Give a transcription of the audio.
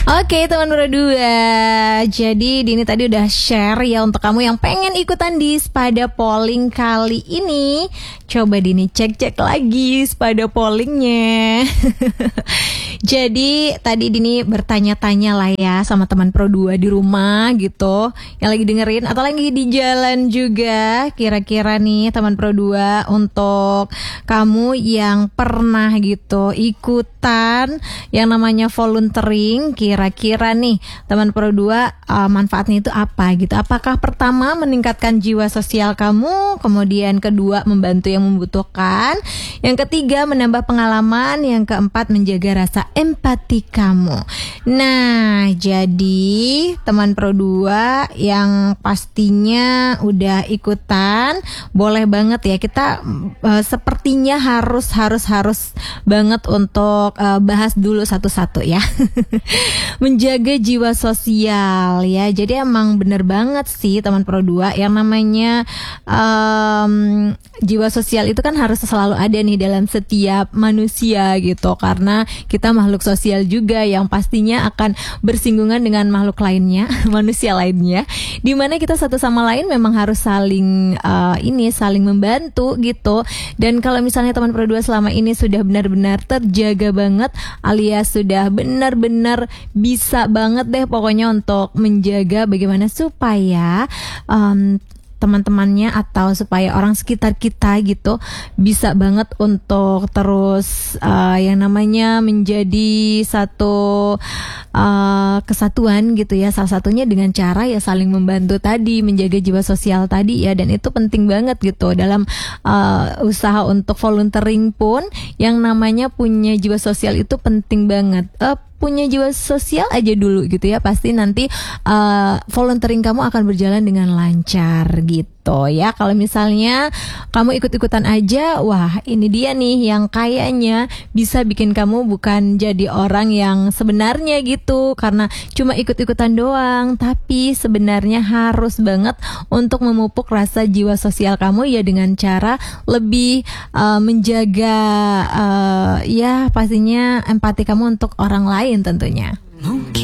Oke teman berdua, jadi Dini tadi udah share ya untuk kamu yang pengen ikutan di Spada Polling kali ini. Coba Dini cek lagi Spada Pollingnya. Jadi tadi Dini bertanya-tanya lah ya sama teman Pro 2 di rumah gitu, yang lagi dengerin atau lagi di jalan juga. Kira-kira nih teman Pro 2, untuk kamu yang pernah gitu ikutan yang namanya volunteering, kira-kira nih teman Pro 2 manfaatnya itu apa gitu. Apakah pertama meningkatkan jiwa sosial kamu, kemudian kedua membantu yang membutuhkan, yang ketiga menambah pengalaman, yang keempat menjaga rasa empati kamu. Nah, jadi teman Pro 2 yang pastinya udah ikutan, boleh banget ya kita sepertinya harus banget untuk bahas dulu satu-satu ya. Menjaga jiwa sosial ya. Jadi emang bener banget sih teman Pro 2, yang namanya jiwa sosial itu kan harus selalu ada nih dalam setiap manusia gitu, karena kita makhluk sosial juga yang pastinya akan bersinggungan dengan makhluk lainnya, manusia lainnya, dimana kita satu sama lain memang harus saling saling membantu gitu. Dan kalau misalnya teman Pro 2 selama ini sudah benar-benar terjaga banget, alias sudah benar-benar bisa banget deh pokoknya untuk menjaga bagaimana supaya teman-temannya atau supaya orang sekitar kita gitu bisa banget untuk terus yang namanya menjadi satu kesatuan gitu ya. Salah satunya dengan cara ya saling membantu tadi, menjaga jiwa sosial tadi ya. Dan itu penting banget gitu dalam usaha untuk volunteering pun, yang namanya punya jiwa sosial itu penting banget. Punya jiwa sosial aja dulu gitu ya, pasti nanti volunteering kamu akan berjalan dengan lancar gitu ya. Kalau misalnya kamu ikut-ikutan aja, wah ini dia nih yang kayaknya bisa bikin kamu bukan jadi orang yang sebenarnya gitu, karena cuma ikut-ikutan doang. Tapi sebenarnya harus banget untuk memupuk rasa jiwa sosial kamu ya, dengan cara lebih menjaga ya pastinya empati kamu untuk orang lain tentunya. Mungkin